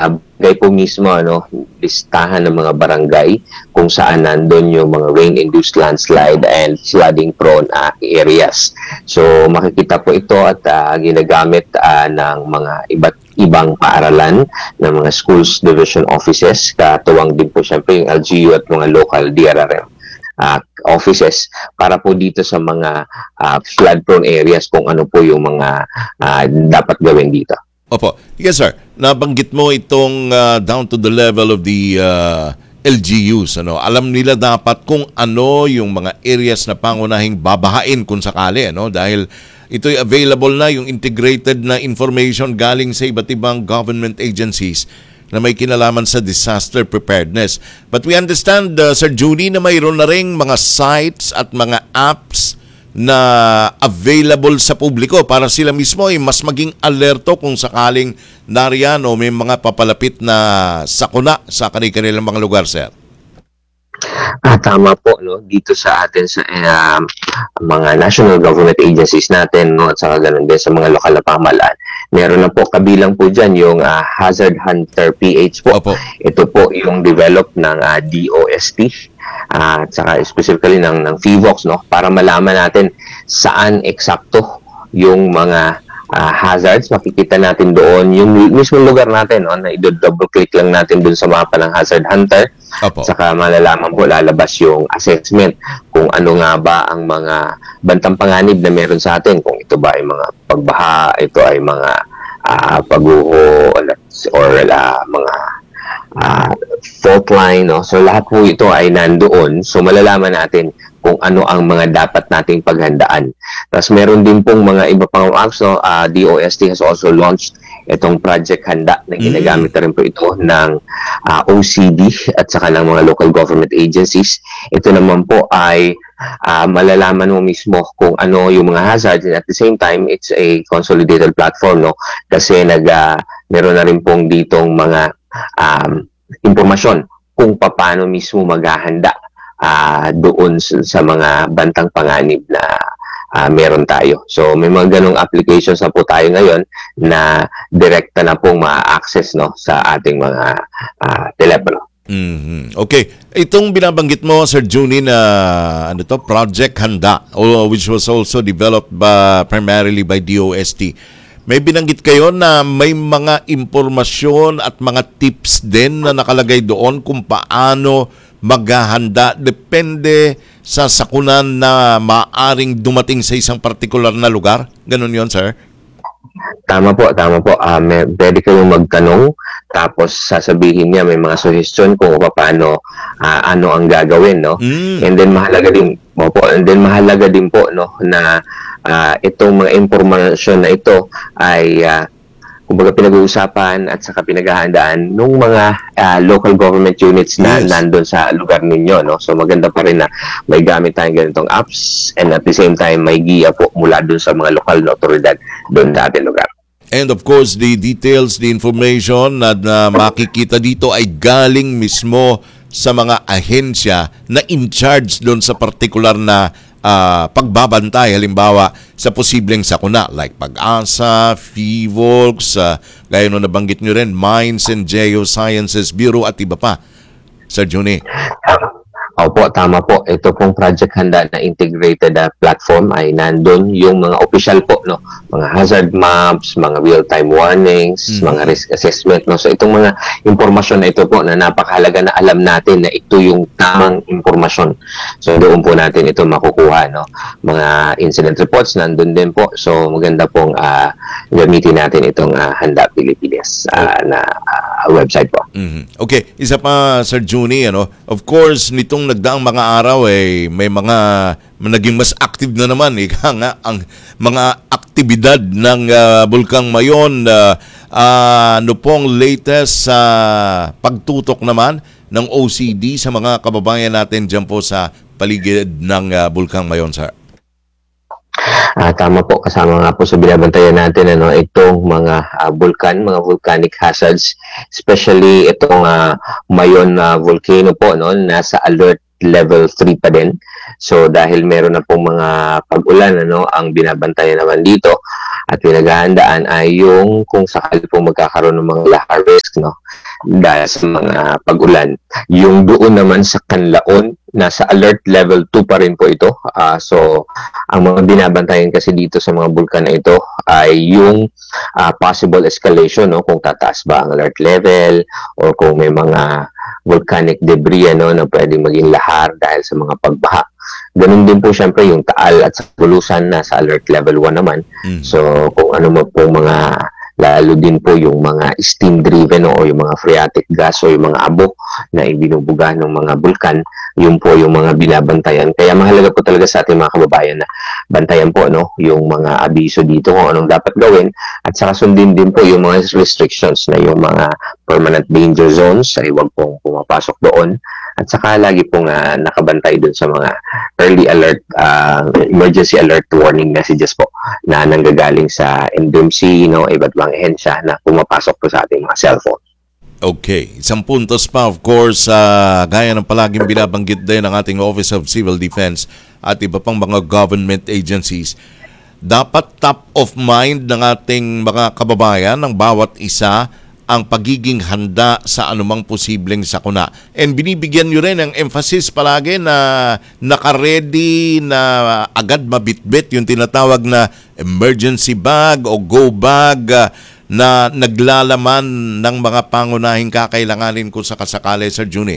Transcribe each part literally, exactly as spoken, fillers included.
barangay po mismo, ano, listahan ng mga barangay kung saan nandun yung mga rain-induced landslide and flooding-prone uh, areas. So makikita po ito at uh, ginagamit uh, ng mga iba't ibang paaralan ng mga schools division offices, katuwang din po syempre yung L G U at mga local D R R M uh, offices para po dito sa mga uh, flood-prone areas kung ano po yung mga uh, dapat gawin dito. Opo. Yes, sir. Nabanggit mo itong uh, down to the level of the uh, L G Us. Ano? Alam nila dapat kung ano yung mga areas na pangunahing babahain kung sakali. Ano? Dahil ito'y available na yung integrated na information galing sa iba't ibang government agencies na may kinalaman sa disaster preparedness. But we understand, uh, Sir Junie, na mayroon na rin mga sites at mga apps na available sa publiko para sila mismo ay mas maging alerto kung sakaling nariyan o may mga papalapit na sakuna sa kanilang mga lugar, sir. Ah, tama po, no, dito sa atin sa uh, mga national government agencies natin, no, at saka ganun din sa mga lokal na pamahalaan. Meron na po kabilang po dyan yung uh, Hazard Hunter P H po. Opo. Ito po yung develop ng uh, D O S T uh, at saka specifically ng, ng P H I V O X, no, para malaman natin saan eksakto yung mga uh, hazards. Makikita natin doon yung mismong lugar natin, no, na i-double click lang natin doon sa mapa ng Hazard Hunter. Opo. Saka malalaman po, lalabas yung assessment kung ano nga ba ang mga bantang panganib na meron sa atin, kung ito ba ay mga pagbaha, ito ay mga uh, pagguho or uh, mga uh, fault line, no? So lahat po ito ay nandoon, so malalaman natin kung ano ang mga dapat nating paghandaan. Tapos meron din pong mga iba pang apps, no? uh, D O S T has also launched itong Project Handa na ginagamit na rin po ito ng uh, O C D at saka ng mga local government agencies. Ito naman po ay uh, malalaman mo mismo kung ano yung mga hazards, and at the same time, it's a consolidated platform, no? Kasi nag, uh, meron na rin pong ditong mga um, impormasyon kung paano mismo maghahanda uh, doon sa, sa mga bantang panganib na Uh, meron tayo. So may mga ganong applications na po tayo ngayon na direkta na pong ma-access, no, sa ating mga uh, telepono. Mm-hmm. Okay. Itong binabanggit mo, Sir Junie, na ano to, Project Handa, which was also developed by, primarily by D O S T. May binanggit kayo na may mga impormasyon at mga tips din na nakalagay doon kung paano maghahanda depende sa sakunan na maaring dumating sa isang partikular na lugar? Ganun yon, sir? Tama po, tama po. Uh, may, pwede kayong magtanong, tapos sasabihin niya may mga suggestion kung paano, uh, ano ang gagawin, no? Mm. And then mahalaga din po, and then mahalaga din po, no, na uh, itong mga impormasyon na ito ay uh, kumbaga pinag-uusapan at saka pinaghahandaan ng mga uh, local government units na yes. nandun sa lugar ninyo, no? So maganda pa rin na may gamit tayong ganitong apps, and at the same time may giya po mula dun sa mga lokal na otoridad dun sa ating lugar. And of course, the details, the information na, na makikita dito ay galing mismo sa mga ahensya na in charge doon sa particular na uh, pagbabantay, halimbawa sa posibleng sakuna like Pag-asa, P H I V O X, uh, gaya nung nabanggit nyo rin, Mines and Geosciences Bureau at iba pa. Sir Junie. Opo, tama po. Ito pong Project Handa na integrated uh, platform ay nandun yung mga official po, no, mga hazard maps, mga real-time warnings, mm-hmm. mga risk assessment, no. So itong mga impormasyon na ito po na napakahalaga na alam natin na ito yung tamang impormasyon. So doon po natin ito makukuha, no. Mga incident reports nandun din po. So maganda pong uh, gamitin natin itong uh, Handa Pilipinas uh, na uh, website po. Mm-hmm. Okay, isa pa, Sir Junie, ano, of course nitong nagdaang mga araw eh may mga naging mas active na naman eh nga ang mga aktibidad ng uh, Bulkang Mayon. Uh, uh, ano pong latest sa uh, pagtutok naman ng O C D sa mga kababayan natin dyan po sa paligid ng uh, Bulkang Mayon, sir? Ah, tama po, kasama nga po sa binabantayan natin, ano, itong mga uh, vulkan, mga volcanic hazards, especially itong uh, Mayon uh, volcano po, no, nasa alert level three pa din. So dahil meron na pong mga pag-ulan, ano, ang binabantayan naman dito at pinaghahandaan ay yung kung sakali po magkakaroon ng mga lahar risk, no, dahil sa mga pag-ulan. Yung doon naman sa Canlaon, nasa alert level two pa rin po ito. Uh, so, ang mga binabantayan kasi dito sa mga bulkan na ito ay yung uh, possible escalation, no, kung tataas ba ang alert level or kung may mga volcanic debris, ano, na pwedeng maging lahar dahil sa mga pagbaha. Ganun din po syempre yung Taal at sa Bulusan na sa alert level one naman. Mm. So, kung ano mo po mga, lalo din po yung mga steam-driven, no, o yung mga phreatic gas o yung mga abo na ibinubuga ng mga bulkan, yun po yung mga binabantayan. Kaya mahalaga po talaga sa ating mga kababayan na bantayan po, no, yung mga abiso dito kung anong dapat gawin at saka sundin din po yung mga restrictions na yung mga permanent danger zones ay huwag pong pumapasok doon at saka lagi pong uh, nakabantay dun sa mga early alert, uh, emergency alert warning messages po na nanggagaling sa N D M C, no, iba't ibang ehensya na pumapasok po sa ating mga cellphone. Okay. Isang puntos pa, of course, uh, gaya ng palaging binabanggit din ng ating Office of Civil Defense at iba pang mga government agencies, dapat top of mind ng ating mga kababayan, ng bawat isa, ang pagiging handa sa anumang posibleng sakuna. And binibigyan nyo rin ng emphasis palagi na naka-ready na agad mabitbit yung tinatawag na emergency bag o go bag uh, na naglalaman ng mga pangunahing kakailanganin ko sa kasakali, Sir Juni.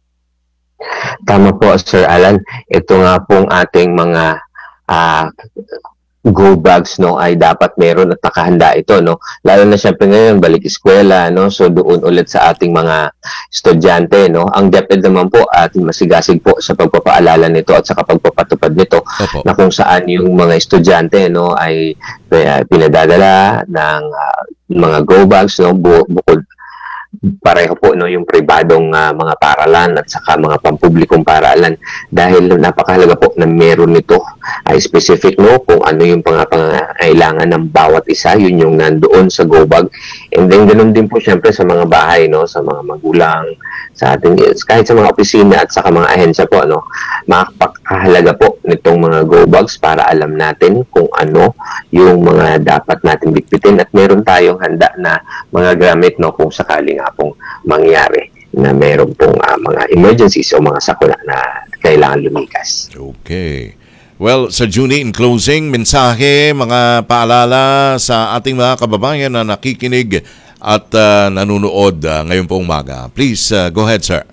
Tama po, Sir Alan. Ito nga pong ating mga uh, go bags, no, ay dapat meron at nakahanda ito, no, lalo na syempre ngayon balik eskwela, no, so doon ulit sa ating mga estudyante, no. Ang DepEd naman po at masigasig po sa pagpapaalala nito at sa pagpapatupad nito. Opo. Na kung saan yung mga estudyante, no, ay uh, pinadadala ng uh, mga go bags, no, bu- bukod pareho po, no, yung pribadong uh, mga paaralan at saka mga pampublikong paaralan dahil napakahalaga po na meron nito ay specific, no, kung ano yung pangangailangan ng bawat isa, yun yung nandoon sa go bag. And then ganun din po syempre sa mga bahay, no, sa mga magulang, sa ating kahit sa mga opisina at saka mga ahensya po, no, makakahalaga po nitong mga go bags para alam natin kung ano yung mga dapat natin bitbitin at meron tayong handa na mga gamit, no, kung sakaling nga pong mangyari na meron pong uh, mga emergencies o mga sakuna na kailangan lumikas. Okay. Well, Sir Juni, in closing, mensahe, mga paalala sa ating mga kababayan na nakikinig at uh, nanunood uh, ngayon pong umaga. Please, uh, go ahead, sir.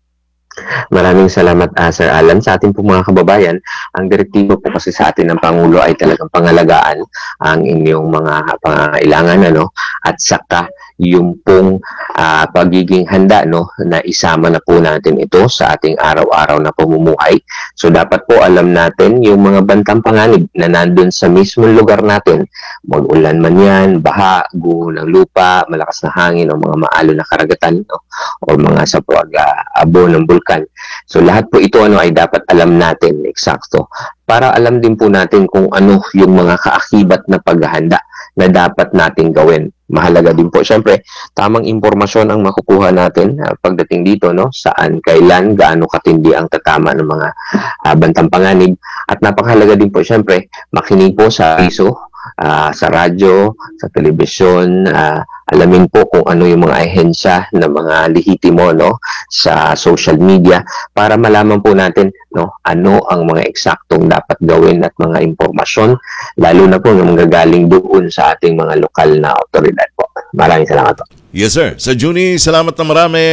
Maraming salamat, uh, Sir Alan. Sa ating po mga kababayan, ang direktibo po kasi sa atin ng Pangulo ay talagang pangalagaan ang inyong mga pangailangan, ano, at saka yung pong uh, pagiging handa, no, na isama na po natin ito sa ating araw-araw na pamumuhay. So dapat po alam natin yung mga bantang panganib na nandun sa mismong lugar natin. Mag-ulan man yan, baha, guho ng lupa, malakas na hangin o mga maalo na karagatan, no, o mga sa pag-abo ng bulkan. So lahat po ito, ano, ay dapat alam natin eksakto para alam din po natin kung ano yung mga kaakibat na paghahanda na dapat nating gawin. Mahalaga din po, syempre, tamang impormasyon ang makukuha natin uh, pagdating dito, no, saan, kailan, gaano katindi ang tatama ng mga uh, bantang panganib. At napakahalaga din po, syempre, makinig po sa iso, uh, sa radyo, sa telebisyon, uh, alamin po kung ano yung mga ahensya na mga lehitimo, no, sa social media para malaman po natin, no, ano ang mga eksaktong dapat gawin at mga impormasyon, lalo na po yung manggagaling doon sa ating mga lokal na otoridad po. Maraming salamat po. Yes, sir. Sa Juni, salamat na marami.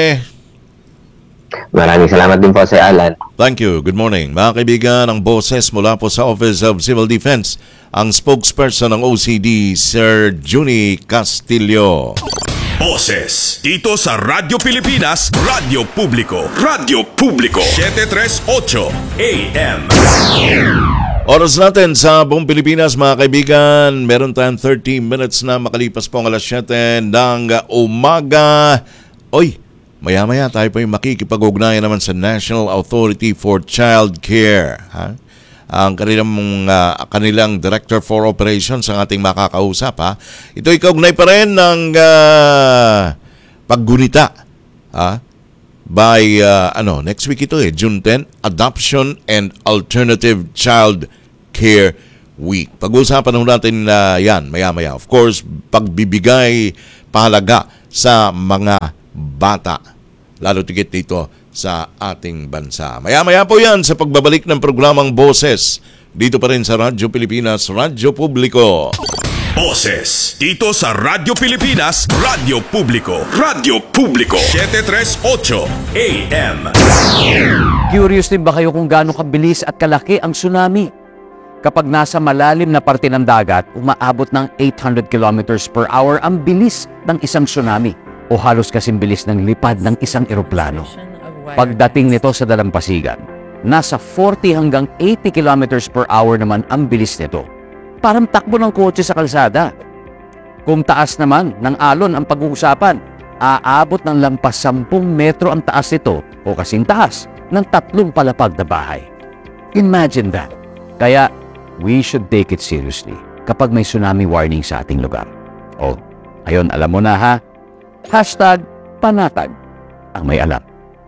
Maraming salamat din po, Sir Alan. Thank you. Good morning. Mga kaibigan, ang boses mula po sa Office of Civil Defense, ang spokesperson ng O C D, Sir Juni Castillo. Boses dito sa Radyo Pilipinas, Radyo Publiko, Radyo Publiko, seven thirty-eight A M. Oras natin sa buong Pilipinas, mga kaibigan, meron tayong thirty minutes na makalipas po ang alas seven ng umaga. Oy, maya-maya tayo po yung makikipag-ugnayan naman sa National Authority for Child Care. Ha? Ang kanilang, uh, kanilang Director for Operations ang ating makakausap. Ha? Ito ikaugnay pa rin ng uh, paggunita. Ha? By, uh, ano, next week ito eh, June tenth, Adoption and Alternative Child Care Week. Pag-uusapan ho natin na yan maya-maya. Of course, pagbibigay pahalaga sa mga bata, lalo tigit dito sa ating bansa. Maya-maya po yan sa pagbabalik ng programang Boses dito pa rin sa Radyo Pilipinas, Radyo Publiko. Boses dito sa Radyo Pilipinas, Radyo Publiko. Radyo Publiko seven thirty-eight A M. Curious din ba kayo kung gaano kabilis at kalaki ang tsunami? Kapag nasa malalim na parte ng dagat, umaabot ng eight hundred kilometers per hour ang bilis ng isang tsunami o halos kasing bilis ng lipad ng isang eroplano. Pagdating nito sa dalampasigan, nasa forty hanggang eighty kilometers per hour naman ang bilis nito. Parang takbo ng kotse sa kalsada. Kung taas naman ng alon ang pag-uusapan, aabot ng lampas sampung metro ang taas nito o kasing taas ng tatlong palapag na bahay. Imagine that. Kaya, we should take it seriously kapag may tsunami warning sa ating lugar. O, ayun, alam mo na ha? Hashtag panatag ang may alam.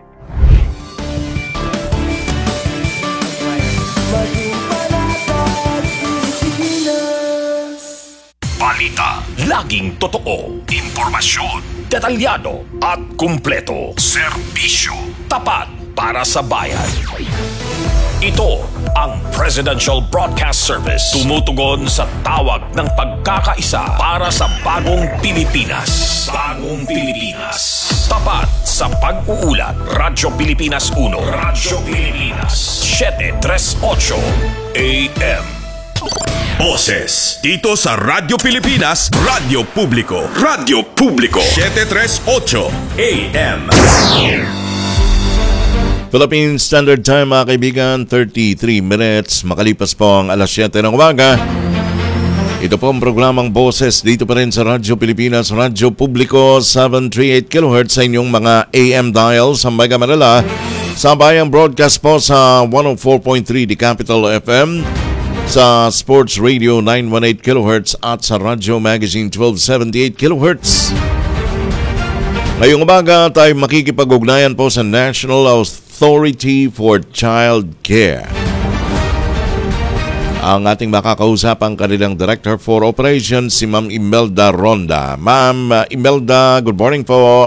Balita, laging totoo. Impormasyon, detalyado at kumpleto. Serbisyo, tapat para sa bayan. Ito ang Presidential Broadcast Service. Tumutugon sa tawag ng pagkakaisa para sa bagong Pilipinas. Bagong Pilipinas. Tapat sa pag-uulat. Radyo Pilipinas one. Radyo Pilipinas seven thirty-eight A M. Boses dito sa Radyo Pilipinas, Radyo Publiko. Radyo Publiko seven thirty-eight A M. Philippine Standard Time, mga kaibigan, thirty-three minutes. Makalipas po ang alas siyete ng umaga. Ito po ang programang Boses dito pa rin sa Radyo Pilipinas, Radyo Publiko, seven thirty-eight kilohertz sa inyong mga A M dial sa Mega Manila. Sabayang broadcast po sa one oh four point three The Capital F M, sa Sports Radio nine eighteen kilohertz at sa Radyo Magazine twelve seventy-eight kilohertz. Ngayong umaga tayo makikipag-ugnayan po sa National Authority for Child Care. Ang ating makakausap ang kanilang Director for Operations, si Ma'am Imelda Ronda. Ma'am Imelda, good morning po.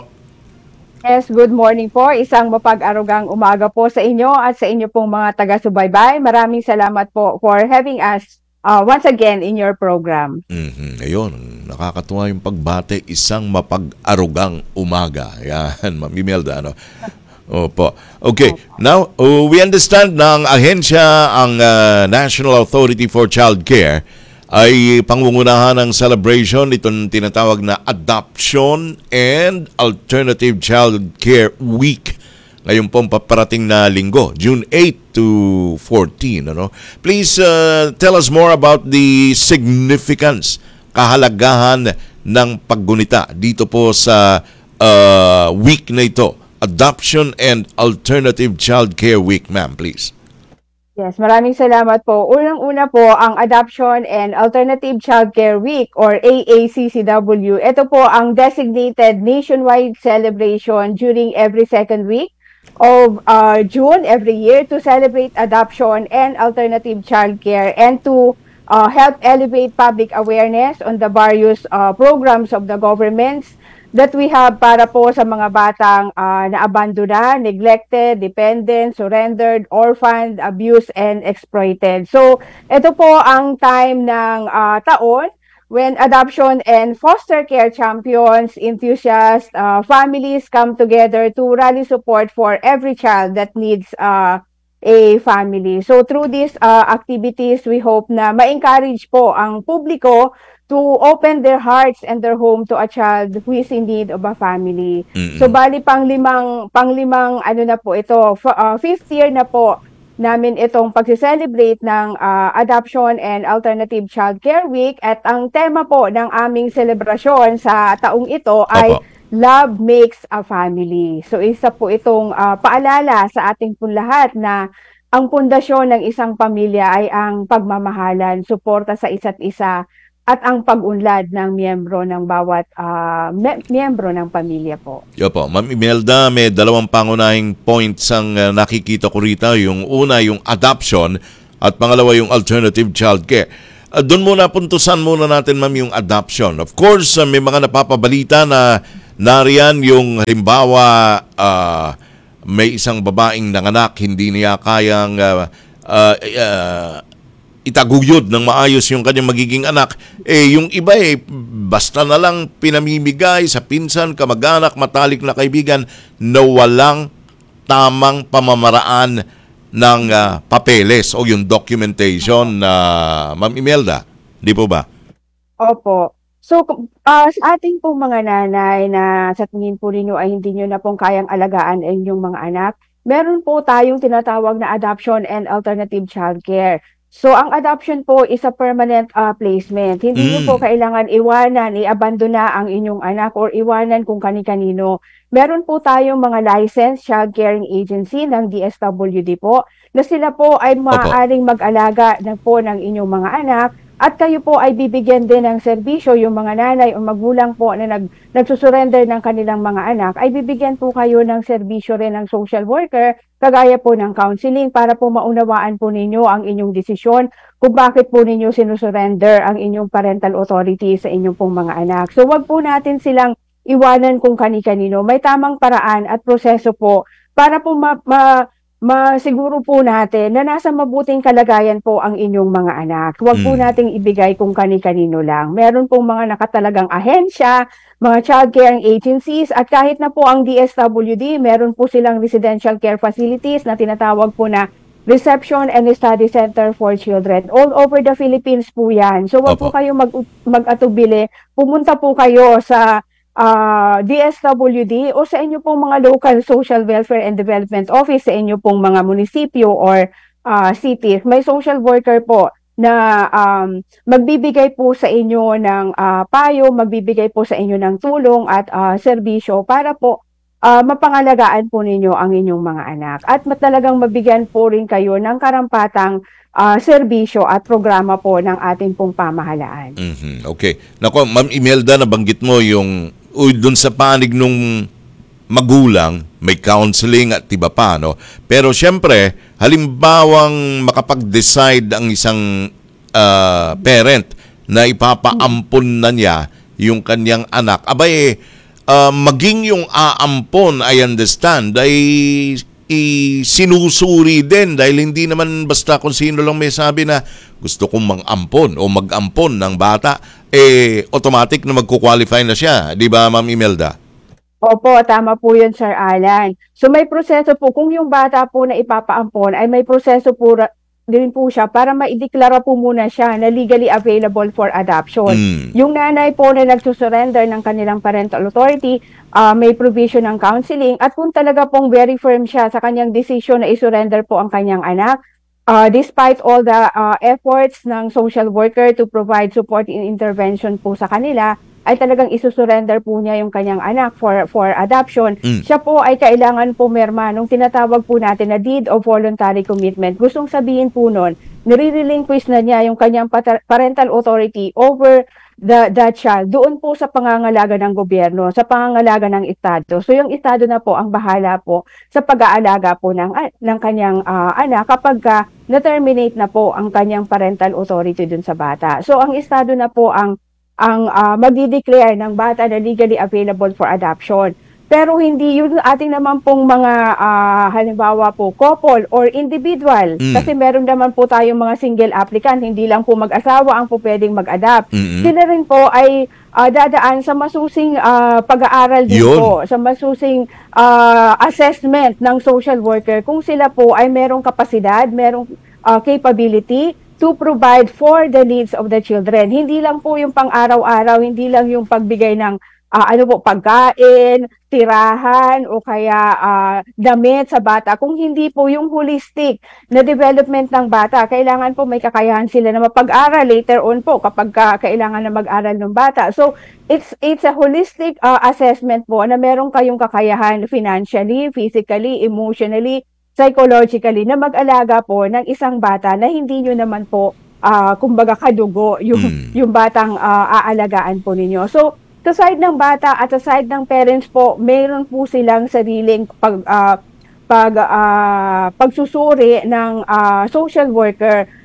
Yes, good morning po. Isang mapag-arugang umaga po sa inyo at sa inyo pong mga taga-subaybay. Maraming salamat po for having us uh, once again in your program. Mm-hmm. Ayun, nakakatuwa yung pagbate, isang mapag-arugang umaga. Yan, Ma'am Imelda, ano? Opo. Okay, now, uh, we understand na ang ahensya, ang uh, National Authority for Child Care, ay pangungunahan ng celebration itong tinatawag na Adoption and Alternative Child Care Week ngayon pong paparating na linggo, June eighth to fourteen. Ano? Please uh, tell us more about the significance, kahalagahan ng paggunita dito po sa uh, week na ito, Adoption and Alternative Child Care Week, ma'am, please. Yes, maraming salamat po. Unang-una po, ang Adoption and Alternative Child Care Week or A A C C W. Ito po ang designated nationwide celebration during every second week of uh, June every year to celebrate adoption and alternative child care and to uh, help elevate public awareness on the various uh, programs of the governments that we have para po sa mga batang uh, naabandona, neglected, dependent, surrendered, orphaned, abused, and exploited. So, ito po ang time ng uh, taon when adoption and foster care champions, enthusiasts, uh, families come together to rally support for every child that needs uh, a family. So, through these uh, activities, we hope na ma-encourage po ang publiko to open their hearts and their home to a child who is in need of a family. Mm-hmm. So bali pang limang pang limang ano na po ito, uh, fifth year na po namin itong pagse-celebrate ng uh, Adoption and Alternative Child Care Week at ang tema po ng aming selebrasyon sa taong ito ay Opo. Love Makes a Family. So isa po itong uh, paalala sa ating po lahat na ang pundasyon ng isang pamilya ay ang pagmamahalan, suporta sa isa't isa at ang pag-unlad ng miyembro ng bawat uh, me- miyembro ng pamilya po. Yo po, Ma'am Imelda, may dalawang pangunahing points ang uh, nakikita ko rito. Yung una, yung adoption, at pangalawa, yung alternative child care. uh, doon muna puntusan muna natin, ma'am, yung adoption. Of course, uh, may mga napapabalita na nariyan yung halimbawa uh, may isang babaeng nanganak, hindi niya kayang uh, uh, uh, itaguyod ng maayos yung kanyang magiging anak. Eh, yung iba eh, basta na lang pinamimigay sa pinsan, kamag-anak, matalik na kaibigan na walang tamang pamamaraan ng uh, papeles o yung documentation na uh, Ma'am Imelda. Di po ba? Opo. So, uh, sa ating pong mga nanay na sa tingin po ninyo ay hindi nyo na pong kayang alagaan ang inyong mga anak, meron po tayong tinatawag na adoption and alternative childcare. So, ang adoption po is a permanent uh, placement. Hindi nyo Mm. po kailangan iwanan, i-abandona ang inyong anak or iwanan kung kani-kanino. Meron po tayong mga licensed child caring agency ng D S W D po na sila po ay maaaring mag-alaga na po ng inyong mga anak at kayo po ay bibigyan din ng serbisyo, yung mga nanay o magulang po na nag, nagsusurrender ng kanilang mga anak, ay bibigyan po kayo ng serbisyo rin ng social worker, kagaya po ng counseling, para po maunawaan po ninyo ang inyong desisyon kung bakit po ninyo sinusurrender ang inyong parental authority sa inyong pong mga anak. So wag po natin silang iwanan kung kani-kanino. May tamang paraan at proseso po para po ma, ma masiguro po natin na nasa mabuting kalagayan po ang inyong mga anak. Huwag po Mm. nating ibigay kung kani-kanino lang. Meron pong mga nakatalagang ahensya, mga child caring agencies, at kahit na po ang D S W D, meron po silang residential care facilities na tinatawag po na Reception and Study Center for Children. All over the Philippines po yan. So wag po Opo. kayo mag, mag-atubili. Pumunta po kayo sa ah, D S W D o sa inyo pong mga local social welfare and development office sa inyo pong mga munisipyo or ah, cities. May social worker po na um, magbibigay po sa inyo ng ah, payo, magbibigay po sa inyo ng tulong at ah, serbisyo para po ah, mapangalagaan po ninyo ang inyong mga anak. At mat- talagang mabigyan po rin kayo ng karampatang ah, serbisyo at programa po ng ating pong pamahalaan. Mhm. Okay. Nako, Ma'am Imelda, nabanggit mo yung uy, dun sa panig nung magulang, may counseling at iba pa, no? Pero syempre, halimbawang makapag-decide ang isang ah, parent na ipapaampon na niya yung kanyang anak. Abay, ah, maging yung aampon, I understand, ay isinusuri din dahil hindi naman basta kung sino lang may sabi na gusto kong mang-ampon o mag-ampon ng bata, eh automatic na magko-qualify na siya. Di ba, Ma'am Imelda? Opo, tama po yun, Sir Alan. So may proseso po, kung yung bata po na ipapaampon, ay may proseso po ra- din po siya para maideklara po muna siya na legally available for adoption. Mm. Yung nanay po na nagsusurrender ng kanilang parental authority, ah, may provision ng counseling, at kung talaga pong very firm siya sa kanyang decision na isurrender po ang kanyang anak, ah, despite all the ah, efforts ng social worker to provide support and intervention po sa kanila, ay talagang isusurrender po niya yung kanyang anak for for adoption. Mm. Siya po ay kailangan pumirma nung tinatawag po natin na deed of voluntary commitment. Gustong sabihin po nun, nire-relinquish na niya yung kanyang pata- parental authority over the, the child doon po sa pangangalaga ng gobyerno, sa pangangalaga ng estado. So yung estado na po ang bahala po sa pag-aalaga po ng, ah, ng kanyang ah, anak kapag ka na-terminate na po ang kanyang parental authority dun sa bata. So ang estado na po ang ang uh, magdi-declare ng bata na legally available for adoption. Pero hindi yung ating naman pong mga ah, halimbawa po couple or individual, Mm. kasi meron naman po tayong mga single applicant, hindi lang po mag-asawa ang po pwedeng mag-adopt. Mm-mm. Sila rin po ay ah, dadaan sa masusing ah, pag-aaral din Yun. po, sa masusing ah, assessment ng social worker kung sila po ay merong kapasidad, merong ah, capability to provide for the needs of the children. Hindi lang po yung pang-araw-araw, hindi lang yung pagbigay ng ah, ano po, pagkain, tirahan, o kaya ah, damit sa bata. Kung hindi po yung holistic na development ng bata, kailangan po may kakayahan sila na mapag-aral later on po kapag ka, kailangan na mag-aral ng bata. So, it's it's a holistic ah, assessment po na meron kayong kakayahan financially, physically, emotionally, psychologically na mag-alaga po ng isang bata na hindi nyo naman po ah, kumbaga kadugo yung Mm. yung batang ah, aalagaan po ninyo. So sa side ng bata at sa side ng parents po, mayroon po silang sariling pag ah, pag ah, pagsusuri ng ah, social worker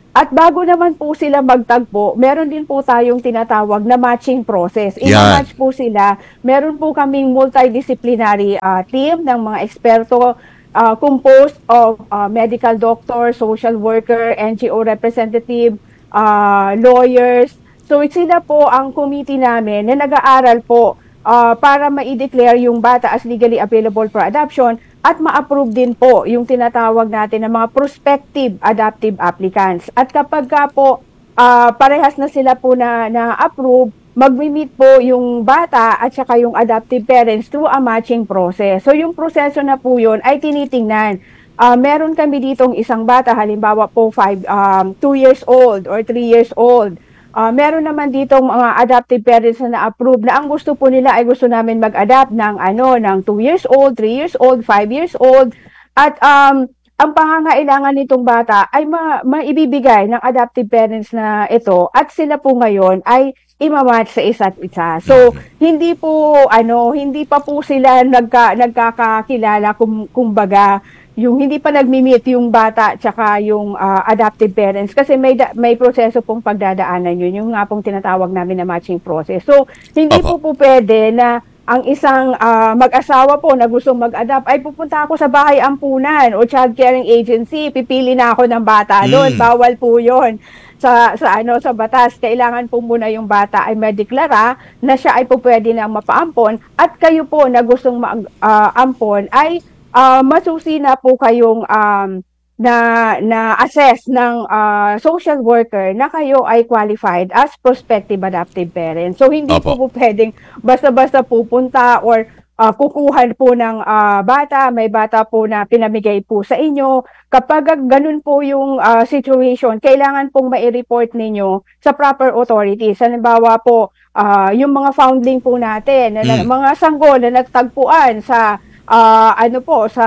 At bago naman po sila magtagpo, meron din po tayong tinatawag na matching process. Yan. I-match po sila. Meron po kaming multidisciplinary ah, team ng mga eksperto ah, composed of ah, medical doctor, social worker, N G O representative, ah, lawyers. So sila po ang committee namin na nag-aaral po ah, para ma-declare yung bata as legally available for adoption at ma-approve din po yung tinatawag natin ng mga prospective adoptive applicants. At kapag ka po ah, parehas na sila po na na-approve, magmi-meet po yung bata at saka yung adoptive parents through a matching process. So yung proseso na po yun ay tinitingnan. Ah, meron kami ditong isang bata, halimbawa po five, um, two years old or three years old. Ah, meron naman ditong mga adoptive parents na na-approve na ang gusto po nila ay gusto namin mag-adapt ng ano ng two years old, three years old, five years old. At um, ang pangangailangan nitong bata ay ma maibibigay ng adoptive parents na ito at sila po ngayon ay imamatch sa isa't isa. So, hindi po ano, hindi pa po sila nagka, nagkakakilala kum, kumbaga yung hindi pa nagmi-meet yung bata tsaka yung ah, adoptive parents kasi may da- may proseso pong pagdadaanan yun, yung nga pong tinatawag namin na matching process. So, hindi Opo. po po pwede na ang isang ah, mag-asawa po na gustong mag-adopt ay pupunta ako sa bahay ampunan o child caring agency, pipili na ako ng bata doon. Mm. Bawal po yun sa sa ano sa batas. Kailangan po muna yung bata ay madeklara na siya ay po pwede na mapaampon at kayo po na gustong mag-ampon ay ah, masusi na po kayong um, na na assess ng ah, social worker na kayo ay qualified as prospective adoptive parent. So hindi Opo. po po pwedeng basta-basta pupunta or ah, kukuhan po ng ah, bata, may bata po na pinamigay po sa inyo. Kapag ganun po yung ah, situation, kailangan pong mai-report ninyo sa proper authorities. Halimbawa po, ah, yung mga foundling po natin, na, na- Mm. mga sanggol na nagtagpuan sa ah, ano po, sa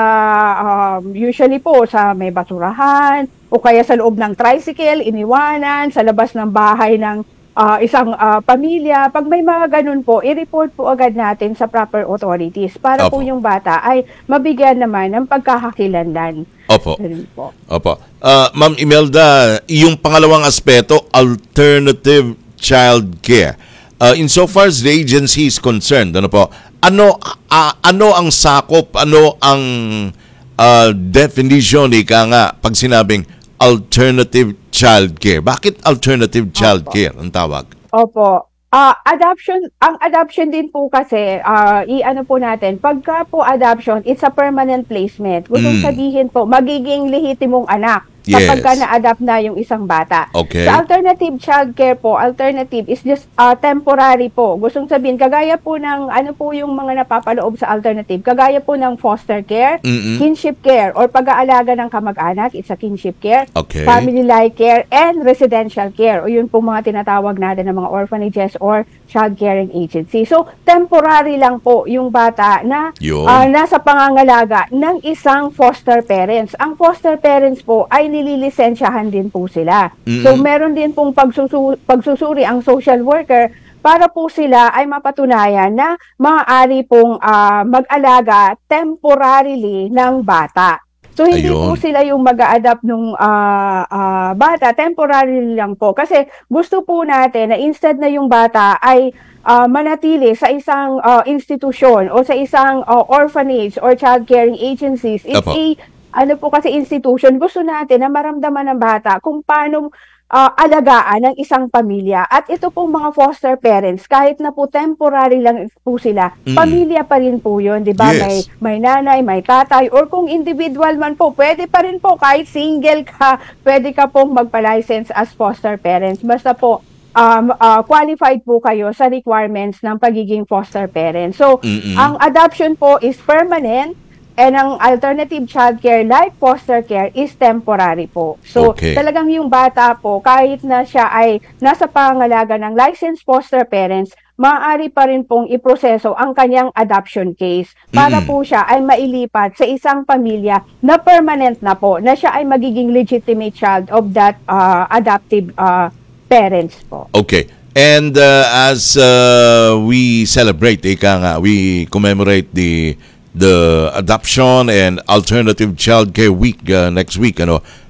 um, usually po sa may basurahan o kaya sa loob ng tricycle, iniwanan, sa labas ng bahay ng ah, isang ah, pamilya. Pag may mga ganun po, i-report po agad natin sa proper authorities para po Opo. yung bata ay mabigyan naman ng pagkakakilanlan. Opo. Ganun po. Opo. Ah, Ma'am Imelda, yung pangalawang aspeto, alternative child care. Uh, insofar as the agency is concerned, ano po, ano ah, ano ang sakop, ano ang ah, definition, ika nga, pag sinabing alternative child care? Bakit alternative child Opo. care ang tawag? Opo. Ah, adoption, ang adoption din po kasi, ah, i-ano po natin, pagka po adoption, it's a permanent placement. Gustong Mm. sabihin po, magiging lehitimong anak Yes. kapag ka na-adapt na yung isang bata. Okay. Sa alternative child care po, alternative is just ah, temporary po. Gustong sabihin, kagaya po ng, ano po yung mga napapaloob sa alternative, kagaya po ng foster care, Mm-mm. kinship care, or pag-aalaga ng kamag-anak, it's a kinship care, Okay. family-like care, and residential care, o yun po mga tinatawag natin ng mga orphanages or child caring agency. So, temporary lang po yung bata na Yun. ah, nasa pangangalaga ng isang foster parents. Ang foster parents po ay nililisensyahan din po sila. So, Mm-mm. meron din pong pagsusu- pagsusuri ang social worker para po sila ay mapatunayan na maaari pong ah, mag-alaga temporarily ng bata. So, hindi Ayun. po sila yung mag-a-adapt ng bata, temporary lang po. Kasi gusto po natin na instead na yung bata ay ah, manatili sa isang ah, institusyon o sa isang ah, orphanage or child caring agencies. It's Apo. a, ano po kasi institution, gusto natin na maramdaman ng bata kung paano ah, alagaan ng isang pamilya. At ito pong mga foster parents, kahit na po temporary lang po sila, Mm. pamilya pa rin po yun, di ba? Yes. May, may nanay, may tatay, or kung individual man po, pwede pa rin po, kahit single ka, pwede ka pong magpa-license as foster parents. Basta po, um, ah, qualified po kayo sa requirements ng pagiging foster parent. So, Mm-mm. ang adoption po is permanent, and ang alternative child care like foster care is temporary po. So, Okay. talagang yung bata po, kahit na siya ay nasa pangangalaga ng licensed foster parents, maaari pa rin pong iproseso ang kanyang adoption case para Mm-mm. po siya ay mailipat sa isang pamilya na permanent na po, na siya ay magiging legitimate child of that uh, adoptive uh, parents po. Okay. And uh, as uh, we celebrate, ika nga, we commemorate the the Adoption and Alternative Child Care Week uh, next week, ano,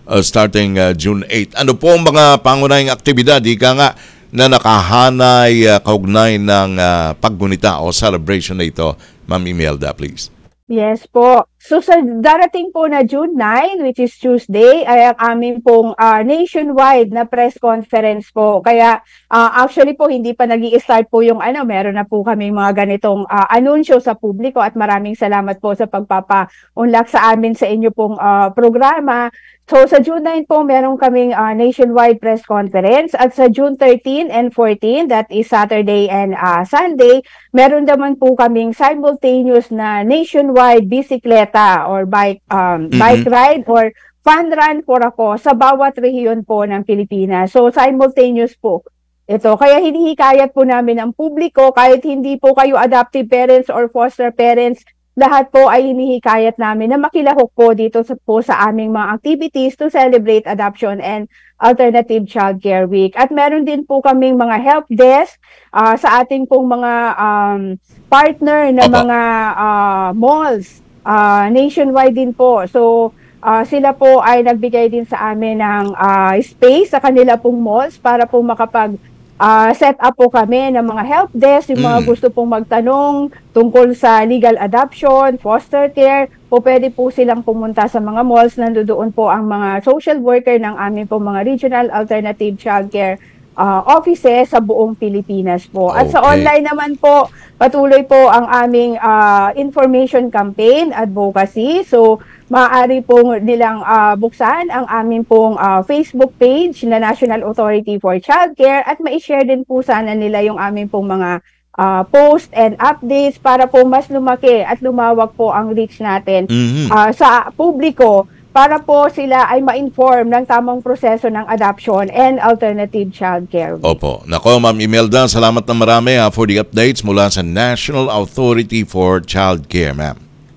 uh, starting uh, June eighth. Ano po ang mga pangunahing aktibidad, ika nga, na nakahanay uh, kaugnay ng uh, paggunita o celebration na ito, Ma'am Imelda, please? Yes po. So sa darating po na June ninth, which is Tuesday, ay ang amin pong ah, nationwide na press conference po. Kaya ah, actually po hindi pa nag-i-start po yung ano, meron na po kami mga ganitong ah, anunsyo sa publiko at maraming salamat po sa pagpapa-unlock sa amin sa inyo pong ah, programa. So sa June ninth po, meron kaming ah, nationwide press conference at sa June thirteenth and fourteenth, that is Saturday and ah, Sunday, meron naman po kaming simultaneous na nationwide bisikleta or bike um, Mhm. bike ride or fun run for ako sa bawat rehiyon po ng Pilipinas. So simultaneous po ito. Kaya hinihikayat po namin ang publiko, kahit hindi po kayo adoptive parents or foster parents, lahat po ay hinihikayat namin na makilahok po dito sa, po sa aming mga activities to celebrate Adoption and Alternative Child Care Week. At meron din po kaming mga help desk ah, sa ating pong mga um, partner na Opo. mga ah, malls, ah, nationwide din po. So, ah, sila po ay nagbigay din sa amin ng ah, space sa kanila pong malls para po makapag ah, set up po kami ng mga help desk, yung mga Mm. gusto pong magtanong tungkol sa legal adoption, foster care, po pwede po silang pumunta sa mga malls. Nandoon po ang mga social worker ng aming po mga regional alternative child care ah, offices sa buong Pilipinas po. At sa Okay. online naman po, patuloy po ang aming ah, information campaign, advocacy. So, maaari pong nilang ah, buksan ang aming pong ah, Facebook page na National Authority for Child Care at ma-share din po sana nila yung aming pong mga ah, post and updates para po mas lumaki at lumawak po ang reach natin Mhm. ah, sa publiko para po sila ay ma-inform ng tamang proseso ng adoption and alternative child care. Opo. Nako, Ma'am Imelda, salamat na marami ha, for the updates mula sa National Authority for Child Care, ma'am.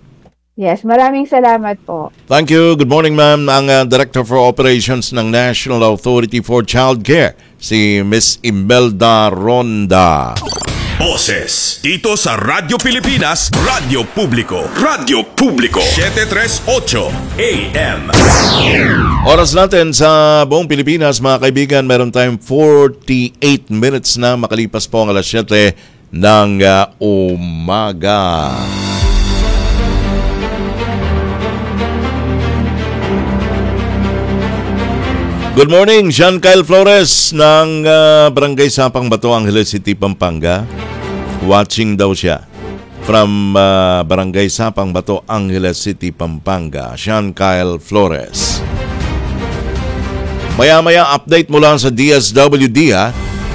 Yes, maraming salamat po. Thank you. Good morning, ma'am. Ang uh, Director for Operations ng National Authority for Child Care, si Miss Imelda Ronda. Boses dito sa Radyo Pilipinas, Radyo Publiko, Radyo Publiko, seven thirty-eight A M. Oras natin sa buong Pilipinas, mga kaibigan, meron tayong forty-eight minutes na makalipas po ang alas siyete ng uh, umaga. Good morning, Jean Kyle Flores ng uh, Barangay Sapang Bato, Angeles City, Pampanga. Watching daw siya from uh, Barangay Sapang Bato, Angeles City, Pampanga. Jean Kyle Flores. Maya-maya update mula sa D S W D ha.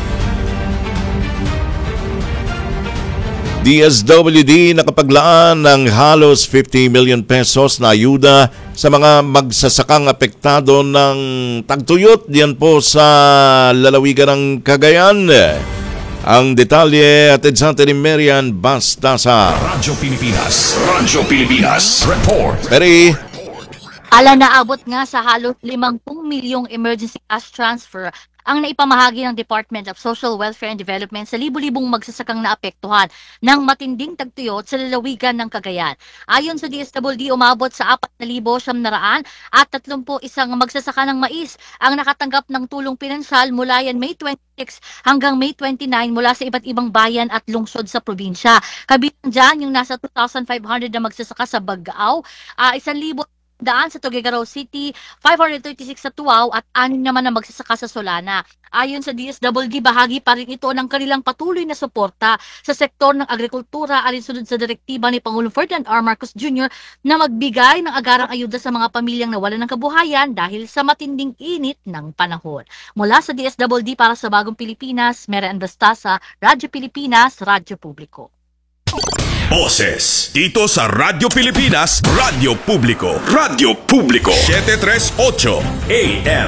D S W D nakapaglaan ng halos fifty million pesos na ayuda sa mga magsasakang apektado ng tagtuyot diyan po sa lalawigan ng Cagayan. Ang detalye at sa ni Marian Bastasa. Radyo Pilipinas, Radyo Pilipinas, report. Mary, Ala naabot nga sa halos limangpung milyong emergency cash transfer ang naipamahagi ng Department of Social Welfare and Development sa libu-libong magsasakang naapektuhan ng matinding tagtuyot sa lalawigan ng Cagayan. Ayon sa D S W D, umabot sa apat na libo siyam na raan at tatlumpu isang magsasaka ng mais ang nakatanggap ng tulong pinansyal mula yan May twenty-six hanggang May twenty-nine mula sa iba't ibang bayan at lungsod sa probinsya. Kabilang dyan yung nasa two thousand five hundred na magsasaka sa Bagao, uh, one thousand daan sa Tuguegarao City, five hundred thirty-six sa Tuaw at anim naman na magsasaka sa Solana. Ayon sa D S W D, bahagi pa rin ito ng kanilang patuloy na suporta sa sektor ng agrikultura alinsunod sa direktiba ni Pangulong Ferdinand R. Marcos Junior na magbigay ng agarang ayuda sa mga pamilyang nawalan ng kabuhayan dahil sa matinding init ng panahon. Mula sa D S W D para sa Bagong Pilipinas, Marian Bastasa, Radyo Pilipinas, Radyo Publiko. Boses dito sa Radyo Pilipinas, Radyo Publiko, Radyo Publiko, seven thirty-eight A M.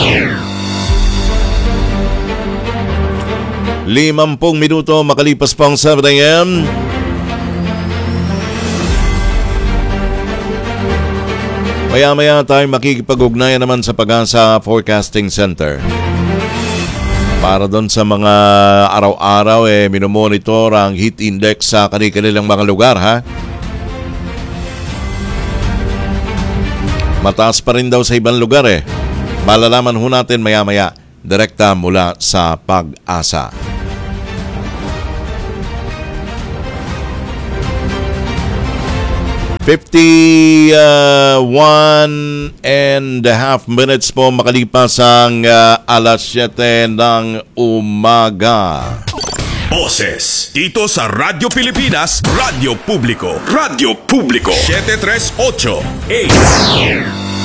limampung minuto makalipas pang seven A M. Maya-maya tayo makikipag-ugnayan naman sa Pag-asa Forecasting Center. Para doon sa mga araw-araw, eh, minomonitor ang heat index sa kanilang mga lugar, ha? Mataas pa rin daw sa ibang lugar eh. Malalaman ho natin maya-maya, direkta mula sa Pag-asa. fifty-one and a half minutes po makalipas ang uh, alas siyete ng umaga. Boses dito sa Radyo Pilipinas, Radyo Publiko. Radyo Publiko. seven three eight A M.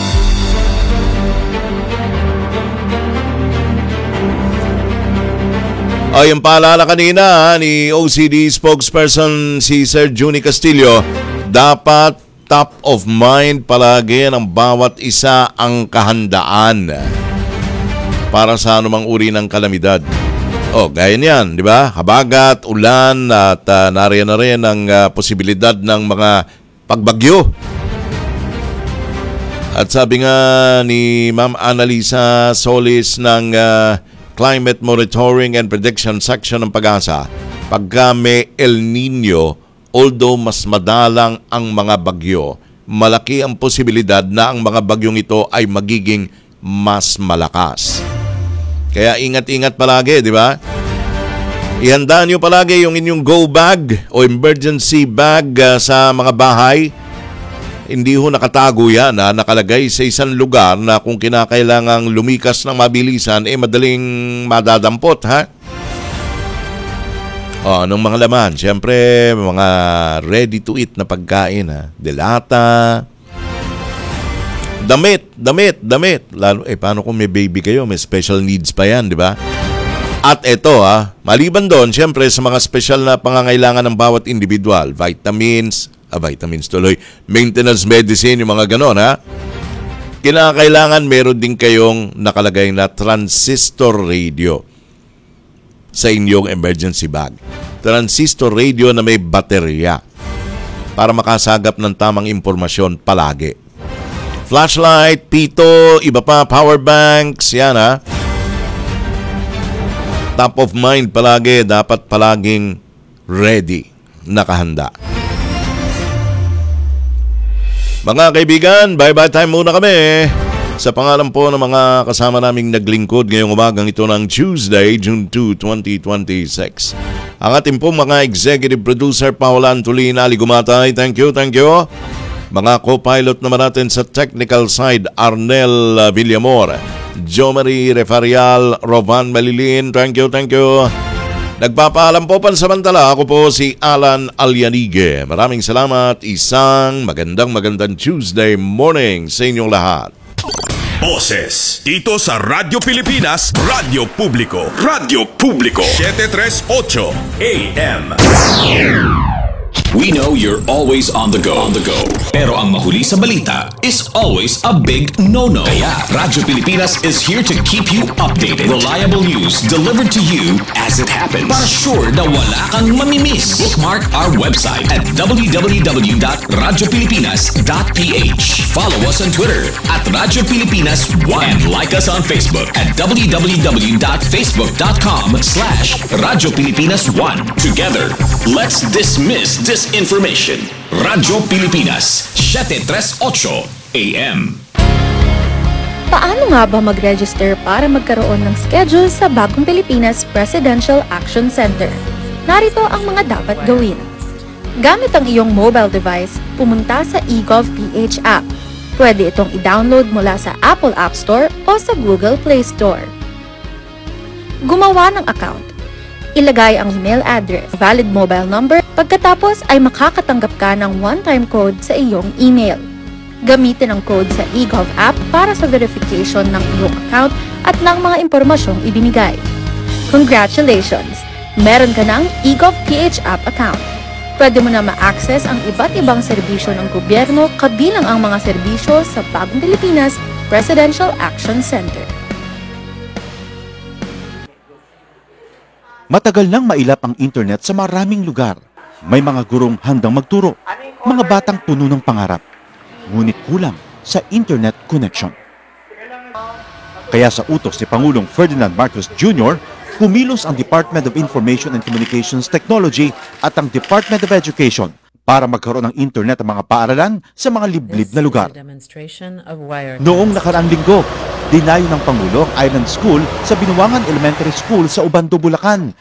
Ay, yung paalala kanina ni O C D spokesperson si Sir Juni Castillo, dapat top of mind palagi ng bawat isa ang kahandaan para sa anumang uri ng kalamidad. Oh, gaya niyan, di ba? Habagat, ulan at uh, nariyan na rin ang uh, posibilidad ng mga pagbagyo. At sabi nga ni Ma'am Annalisa Solis ng uh, Climate Monitoring and Prediction Section ng Pag-asa, pagka may El Nino, although mas madalang ang mga bagyo, malaki ang posibilidad na ang mga bagyong ito ay magiging mas malakas. Kaya ingat-ingat palagi, di ba? Ihanda nyo palagi yung inyong go bag o emergency bag uh, sa mga bahay. Hindi ho nakatago yan, ha? Nakalagay sa isang lugar na kung kinakailangang lumikas ng mabilisan, eh madaling madadampot, ha? O, anong mga laman? Siyempre, mga ready-to-eat na pagkain, ha? Delata, damit, damit, damit. Lalo, eh, paano kung may baby kayo? May special needs pa yan, di ba? At ito, ha, maliban doon, siyempre, sa mga special na pangangailangan ng bawat individual, vitamins, ah, vitamins tuloy, maintenance medicine, yung mga ganon, ha? Kinakailangan meron din kayong nakalagay na transistor radio sa inyong emergency bag. Transistor radio na may baterya para makasagap ng tamang impormasyon palagi. Flashlight, pito, iba pa, power banks, yan ha. Top of mind palagi, dapat palaging ready, nakahanda. Mga kaibigan, bye-bye time muna kami. Sa pangalan po ng mga kasama naming naglingkod ngayong umagang ito ng Tuesday, June second, twenty twenty-six. Ang ating po mga executive producer, Paula Antolin, Ali Gumatay, thank you, thank you. Mga co-pilot naman natin sa technical side, Arnel Villamor, Jomari Refarial, Rovan Malilin, thank you, thank you. Nagpapaalam po pansamantala, ako po si Alan Alianige. Maraming salamat, isang magandang magandang Tuesday morning sa inyong lahat. Boses dito sa Radyo Pilipinas, Radyo Publiko. Radyo Publiko. seven three eight A M. We know you're always on the go. On the go. Pero ang mahuli sa balita is always a big no-no. Kaya Radyo Pilipinas is here to keep you updated. Reliable news delivered to you as it happens. Para sure na wala kang mamimiss. Bookmark our website at w w w dot radyo pilipinas dot p h. Follow us on Twitter at Radyo Pilipinas one. And like us on Facebook at w w w dot facebook dot com slash Radyo Pilipinas one. Together, let's dismiss this information. Radyo Pilipinas, seven three eight A M. Paano nga ba mag-register para magkaroon ng schedule sa Bagong Pilipinas Presidential Action Center? Narito ang mga dapat gawin. Gamit ang iyong mobile device, pumunta sa eGovPH app. Pwede itong i-download mula sa Apple App Store o sa Google Play Store. Gumawa ng account. Ilagay ang email address, valid mobile number, pagkatapos ay makakatanggap ka ng one-time code sa iyong email. Gamitin ang code sa eGov app para sa verification ng iyong account at ng mga impormasyong ibinigay. Congratulations! Meron ka ng eGovPH app account. Pwede mo na ma-access ang iba't ibang serbisyo ng gobyerno kabilang ang mga serbisyo sa Bagong Pilipinas Presidential Action Center. Matagal nang mailap ang internet sa maraming lugar. May mga gurong handang magturo, mga batang puno ng pangarap. Ngunit kulang sa internet connection. Kaya sa utos ni Pangulong Ferdinand Marcos Junior, kumilos ang Department of Information and Communications Technology at ang Department of Education para magkaroon ng internet ang mga paaralan sa mga liblib na lugar. Noong nakaraang linggo, dinayo ng Pangulo ang Island School sa Binuangan Elementary School sa Ubando, Bulacan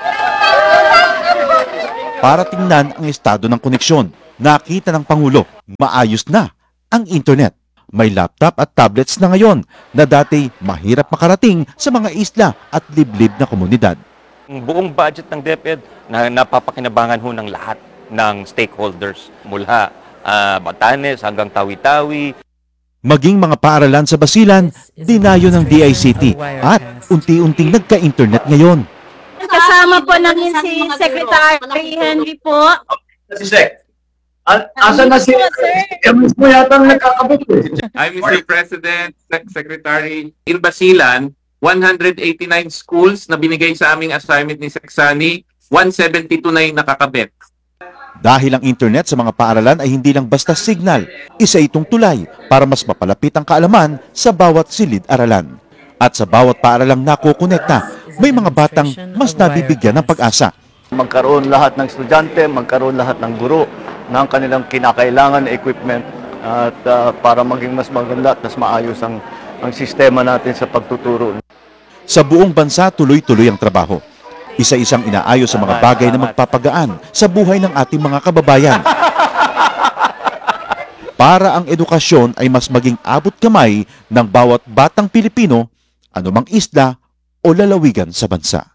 para tingnan ang estado ng koneksyon. Nakita ng Pangulo, maayos na ang internet. May laptop at tablets na ngayon na dati mahirap makarating sa mga isla at liblib na komunidad. Ang buong budget ng DepEd na napapakinabangan ho ng lahat ng stakeholders mula uh, Batanes hanggang Tawi-Tawi. Maging mga paaralan sa Basilan, dinayo ng D I C T at unti-unting nagka-internet ngayon. Kasama po namin si Secretary Henry po. Si Sec, asan na si Emis mo yata nagkakabit eh. I'm Mister President, Sec- Secretary. In Basilan, one hundred eighty-nine schools na binigay sa aming assignment ni Seksani, one seventy-two na yung nakakabit. Dahil ang internet sa mga paaralan ay hindi lang basta signal, isa itong tulay para mas mapalapit ang kaalaman sa bawat silid-aralan. At sa bawat paaralang nakukonekta, may mga batang mas nabibigyan ng pag-asa. Magkaroon lahat ng estudyante, magkaroon lahat ng guro ng kanilang kinakailangan na equipment at uh, para maging mas maganda at mas maayos ang, ang sistema natin sa pagtuturo. Sa buong bansa, tuloy-tuloy ang trabaho. Isa-isang inaayos sa mga bagay na magpapagaan sa buhay ng ating mga kababayan. Para ang edukasyon ay mas maging abot kamay ng bawat batang Pilipino, anumang isla o lalawigan sa bansa.